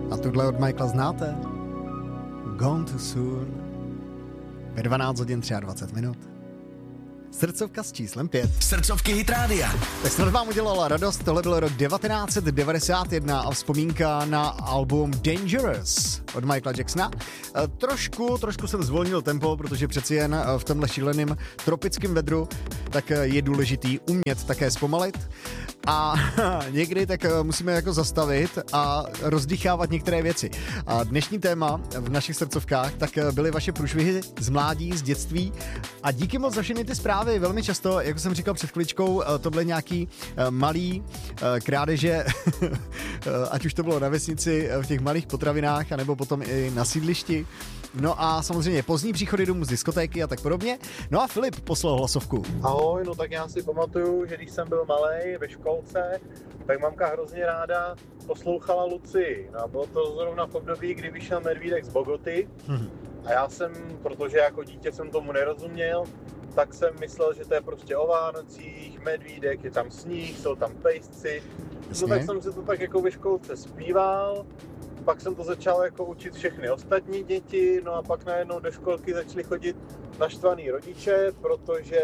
A tuhle od Michaela znáte? Gone Too Soon. Ve 12 hodin 23 minut. Srdcovka s číslem 5. Srdcovky Hit Rádia. Tak snad vám udělala radost, tohle byl rok 1991 a vzpomínka na album Dangerous od Michaela Jacksona. Trošku jsem zvolnil tempo, protože přeci jen v tomhle šíleném tropickém vedru tak je důležitý umět také zpomalit a někdy tak musíme jako zastavit a rozdýchávat některé věci. A dnešní téma v našich srdcovkách tak byly vaše průšvihy z mládí, z dětství a díky moc za všechny ty zprávy. Velmi často, jako jsem říkal před chviličkou, to byly nějaký malý krádeže, ať už to bylo na vesnici, v těch malých potravinách, anebo potom i na sídlišti. No a samozřejmě pozdní příchody domů z diskotéky a tak podobně. No a Filip poslal hlasovku. Ahoj, no tak já si pamatuju, že když jsem byl malej ve školce, tak mamka hrozně ráda poslouchala Lucii. No a bylo to zrovna v období, kdy vyšel Medvídek z Bogoty. A já jsem, protože jako dítě jsem tomu nerozuměl, tak jsem myslel, že to je prostě o Vánocích, medvídek, je tam sníh, jsou tam pejsci. No tak jsem se to tak jako ve školce zpíval, pak jsem to začal jako učit všechny ostatní děti, no a pak najednou do školky začaly chodit naštvaný rodiče, protože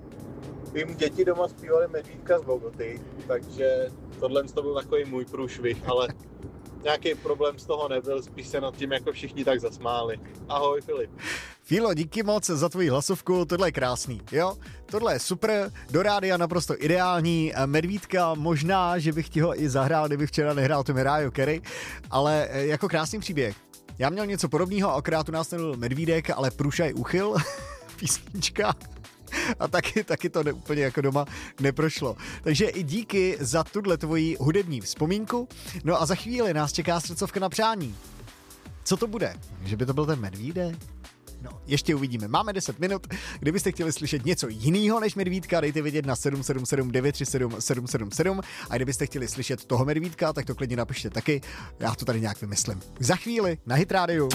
jim děti doma zpívali Medvídka z Bogoty, takže tohle to byl takový můj průšvih, ale nějaký problém z toho nebyl, spíš se nad tím jako všichni tak zasmáli. Ahoj Filip. Filo, díky moc za tvoji hlasovku, tohle je krásný, jo? Tohle je super, do rádia naprosto ideální, Medvídka možná, že bych ti ho i zahrál, kdyby včera nehrál to Mariah Carey, ale jako krásný příběh. Já měl něco podobného, akorát u nás nebyl Medvídek, ale Průšaj uchyl, písnička. A taky to úplně jako doma neprošlo. Takže i díky za tuhle tvoji hudební vzpomínku. No a za chvíli nás čeká srdcovka na přání. Co to bude? Že by to byl ten Medvídek? No, ještě uvidíme. Máme 10 minut. Kdybyste chtěli slyšet něco jiného než Medvídka, dejte vědět na 777 937 777. A kdybyste chtěli slyšet toho Medvídka, tak to klidně napište taky. Já to tady nějak vymyslím. Za chvíli na Hit Radio.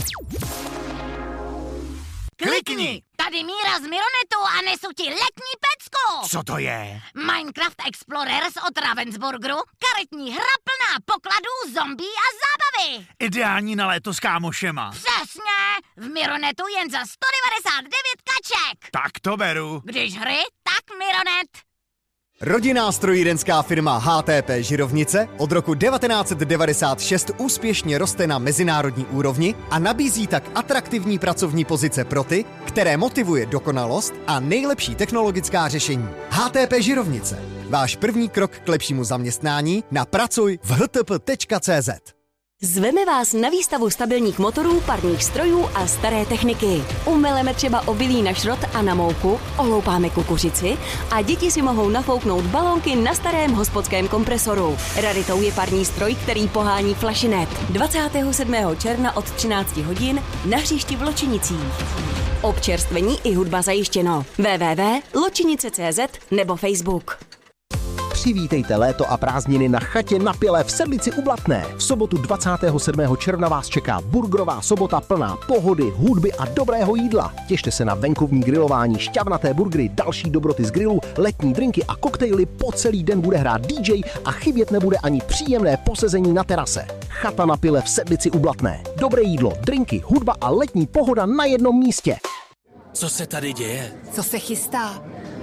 Klikni! Tady Míra z Mironetu a nesu ti letní pecku! Co to je? Minecraft Explorers od Ravensburgeru, karetní hra plná pokladů, zombí a zábavy! Ideální na léto s kámošema. Přesně! V Mironetu jen za 199 kaček! Tak to beru. Když hry, tak Mironet! Rodinná strojírenská firma HTP Žirovnice od roku 1996 úspěšně roste na mezinárodní úrovni a nabízí tak atraktivní pracovní pozice pro ty, které motivuje dokonalost a nejlepší technologická řešení. HTP Žirovnice. Váš první krok k lepšímu zaměstnání na pracuj v htp.cz. Zveme vás na výstavu stabilních motorů, parních strojů a staré techniky. Umeleme třeba obilí na šrot a na mouku, oloupáme kukuřici a děti si mohou nafouknout balónky na starém hospodském kompresoru. Raritou je parní stroj, který pohání flašinet. 27. června od 13 hodin na hřišti v Ločenicích. Občerstvení i hudba zajištěno. www.ločenice.cz nebo Facebook. Přivítejte léto a prázdniny na chatě na Pile v Sedlici u Blatné. V sobotu 27. června vás čeká burgerová sobota plná pohody, hudby a dobrého jídla. Těšte se na venkovní grilování, šťavnaté burgery, další dobroty z grilu, letní drinky a koktejly, po celý den bude hrát DJ a chybět nebude ani příjemné posezení na terase. Chata na Pile v Sedlici u Blatné. Dobré jídlo, drinky, hudba a letní pohoda na jednom místě. Co se tady děje? Co se chystá?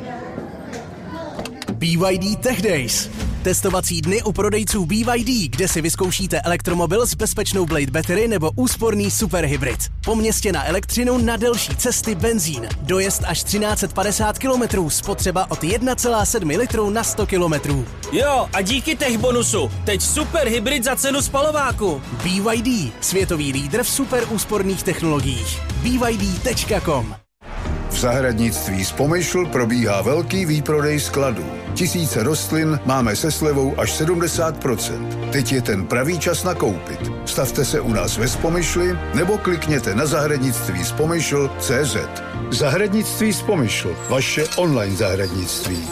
BYD Tech Days. Testovací dny u prodejců BYD, kde si vyzkoušíte elektromobil s bezpečnou Blade Battery nebo úsporný superhybrid. Po městě na elektřinu, na delší cesty benzín. Dojezd až 1350 km, spotřeba od 1,7 litru na 100 km. Jo, a díky tech bonusu, teď superhybrid za cenu spalováku. BYD, světový lídr v super úsporných technologiích. BYD.com. V zahradnictví z Pomyšl probíhá velký výprodej skladů. Tisíce rostlin máme se slevou až 70%. Teď je ten pravý čas nakoupit. Stavte se u nás ve Spomyšli nebo klikněte na zahradnictví.spomyšl.cz. Zahradnictví z Pomyšl, vaše online zahradnictví.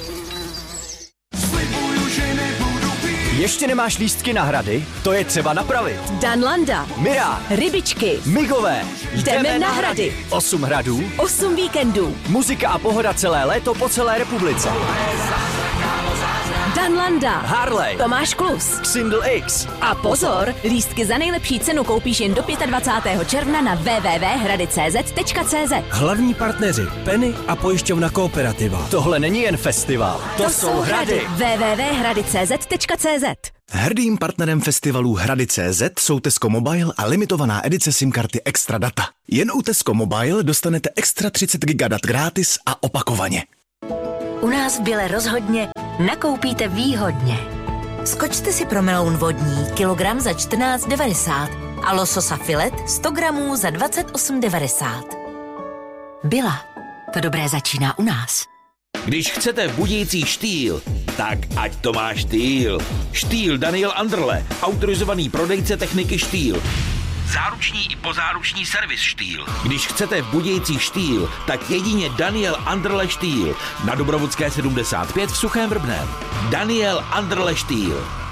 Ještě nemáš lístky na hrady? To je třeba napravit. Dan Landa, Mira, Rybičky, Migové. Jdeme na hrady. 8 hradů, 8 víkendů. muzika a pohoda celé léto po celé republice. Dan Landa, Harley, Tomáš Klus, Xindl X. a pozor, lístky za nejlepší cenu koupíš jen do 25. června na www.hradicz.cz. Hlavní partneři Penny a pojišťovna Kooperativa. Tohle není jen festival, to jsou hrady. www.hradicz.cz. Hrdým partnerem festivalu Hrady.cz jsou Tesco Mobile a limitovaná edice SIM karty Extra Data. Jen u Tesco Mobile dostanete extra 30 GB dat gratis a opakovaně. U nás v Bile rozhodně nakoupíte výhodně. Skočte si pro meloun vodní kilogram za 14,90 a lososa filet 100 gramů za 28,90. Bila. To dobré začíná u nás. Když chcete budějící štýl, tak ať to má štýl. Štýl Daniel Anderle, autorizovaný prodejce techniky štýl. Záruční i pozáruční servis štýl. Když chcete v Budějcích štýl, tak jedině Daniel Anderle štýl. Na Dobrovodské 75 v Suchém Vrbném. Daniel Anderle štýl.